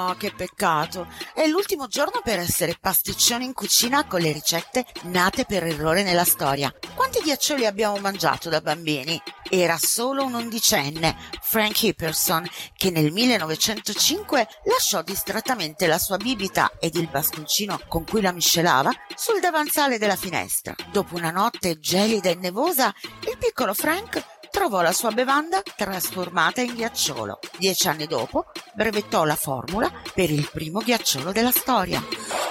Oh, che peccato. È l'ultimo giorno per essere pasticcioni in cucina con le ricette nate per errore nella storia. Quanti ghiaccioli abbiamo mangiato da bambini? Era solo un undicenne, Frank Hipperson, che nel 1905 lasciò distrattamente la sua bibita ed il bastoncino con cui la miscelava sul davanzale della finestra. Dopo una notte gelida e nevosa, il piccolo Frank trovò la sua bevanda trasformata in ghiacciolo. 10 anni dopo brevettò la formula per il primo ghiacciolo della storia.